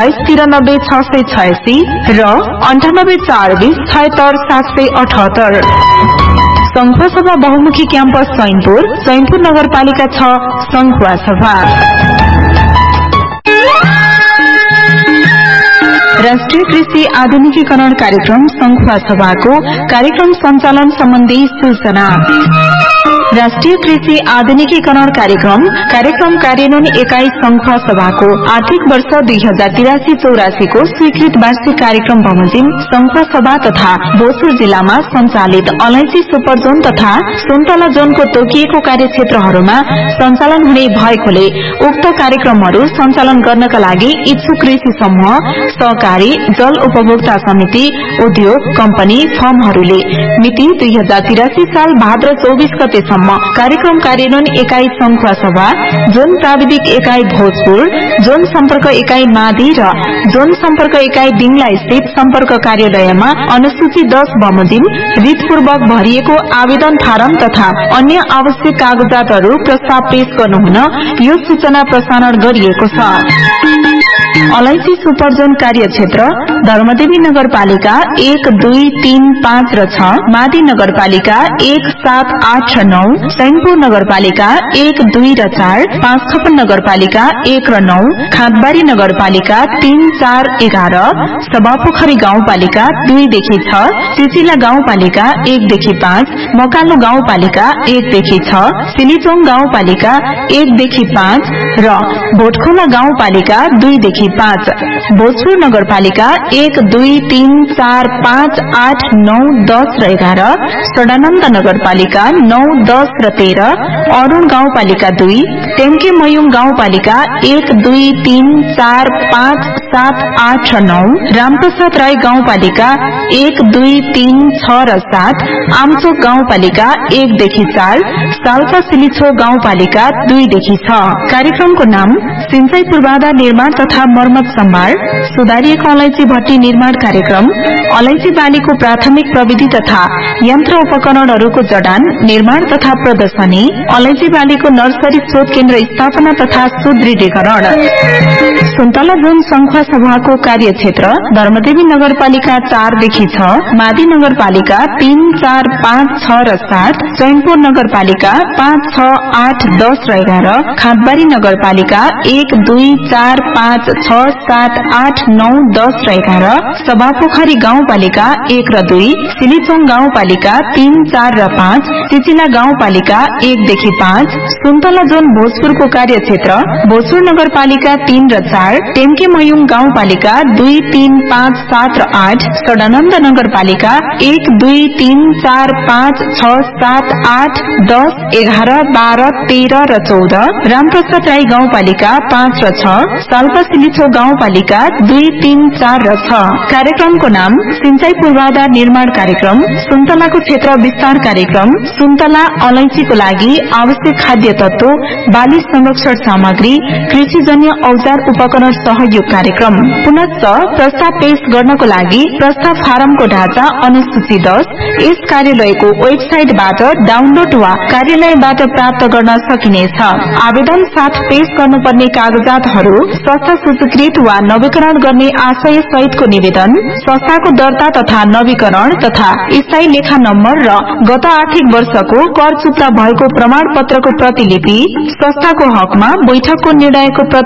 9293 र 9842077778। संखुवा सभा बहुमुखी क्याम्पस सैनपुर नगरपालिका 6 संखुवा सभा। राष्ट्रिय कृषि आधुनिकीकरण कार्यक्रम संखुवा सभाको कार्यक्रम सञ्चालन सम्बन्धी सूचना। राष्ट्रिय कृषि आधुनिकीकरण कार्यक्रम कार्यान्वयन एकाई संखुवा सभाको आर्थिक वर्ष 2083-84 को स्वीकृत वार्षिक कार्यक्रम बमोजिम संखुवा सभा तथा भोजपुर जिल्लामा सञ्चालित अलैंची सुपर जोन तथा सुन्तला जोनको तोकिएको कार्यक्षेत्रहरूमा सञ्चालन हुने भएकोले उक्त कार्यक्रमहरू सञ्चालन गर्नका लागि इच्छुक कृषि समूह, सहकारी, जल उपभोक्ता समिति, उद्योग, कम्पनी, फर्महरूले मिति 2083 साल भाद्र 24 गतेसम्म कार्यक्रम कार्यान्वयन एकाई संखुवा सभा, जोन प्राविधिक एकाई भोजपुर, जोन सम्पर्क एकाई मादी र जोन सम्पर्क एकाई डिङला स्थित सम्पर्क कार्यालयमा अनुसूची 10 बमोजिम रीतपूर्वक भरिएको आवेदन फारम तथा अन्य आवश्यक कागजातहरू प्रस्ताव पेश गर्नुहुन यो सूचना प्रसारण गरिएको छ। अलैंची सुपर जोन कार्यक्षेत्र धर्मदेवी नगरपालिका 1, 2, 3, 5 र 6, मादी नगरपालिका 1, 7, 8 र 9, सैनपुर नगरपालिका 1, 2 र 4, पाँचथापा नगरपालिका 1 र 9, खाँदबारी नगरपालिका 3, 4, 11, सभापोखरी गाउँपालिका 2 देखि 6, चिचिला गाउँपालिका 1 देखि 5, मकालु गाउँपालिका 1 देखि 6, सिलिचोङ गाउँपालिका 1 देखि 5 र भोटखोला गाउँपालिका 2 देखि 5, भोजपुर नगरपालिका 1, 2, 3, 4, 5, 8, 9, 10 र 11, सडानन्द नगरपालिका 9, 10 र 13, अरुण गाउँपालिका 2, टेम्के मयुङ गाउँपालिका 1, 2, 3, 4, 5, 7, 8 र 9, रामप्रसाद राई गाउँपालिका 1, 2, 3, 6 र 7, आमचोक गाउँपालिका 1 देखि 4, साल्पा सिलिछो गाउँपालिका 2 देखि 6। कार्यक्रमको नाम सिंचाई पूर्वाधार निर्माण तथा मर्मत सम्भार, सुधारिएको अलैंची भट्टी निर्माण कार्यक्रम, अलैंची बालीको प्राथमिक प्रविधि तथा यन्त्र उपकरणहरूको जडान, निर्माण तथा प्रदर्शनी, अलैंची बालीको नर्सरी शोध केन्द्र स्थापना तथा सुदृढीकरण। सुन्तला जोन संखुवा सभाको कार्यक्षेत्र धर्मदेवी नगरपालिका 4 देखि 6, मादी नगरपालिका 3, 4, 5, 6 र 7, सैनपुर नगरपालिका 5, 6, 8, 10 र 11, खाँदबारी नगरपालिका 1, 2, 4, 5, 6, 7, 8, 9, 10 र 11, सभापोखरी गाउँपालिका 1 र 2, सिलिचोङ गाउँपालिका 3, 4 र 5, चिचिला गाउँपालिका 1 देखि 5, सुन्तला जोन भोजपुरको कार्यक्षेत्र भोजपुर नगरपालिका 3 र 4, टेम्के मयुङ गाउँपालिका 2, 3, 5, 7 र 8, सडानन्द नगरपालिका 1, 2, 3, 4, 5, 6, 7, 8, 10, 11, 12, 13 र 14, रामप्रसाद राई गाउँपालिका 5 र 6, साल्पा सिलिछो गाउँपालिका 2, 3, 4 र 6। कार्यक्रमको नाम सिंचाई पूर्वाधार निर्माण कार्यक्रम, सुन्तलाको क्षेत्र विस्तार कार्यक्रम, सुन्तला अलैंचीको लागि आवश्यक खाद्य तत्व, बाली संरक्षण सामग्री, कृषिजन्य औजार उपकरण सहयोग कार्यक्रम। पुनश्च प्रस्ताव पेश गर्नको लागि प्रस्ताव फारमको ढाँचा अनुसूची 10 यस कार्यालयको वेबसाइटबाट डाउनलोड वा कार्यालयबाट प्राप्त गर्न सकिनेछ। आवेदन साथ पेश गर्नुपर्ने कागजातहरू संस्था सूचीकृत वा नवीकरण गर्ने आशय सहितको निवेदन, संस्थाको दर्ता तथा नवीकरण तथा स्थायी लेखा नम्बर र गत आर्थिक वर्षको कर चुक्ता भएको प्रमाण पत्रको प्रतिलिपि, संस्थाको हकमा बैठकको निर्णयको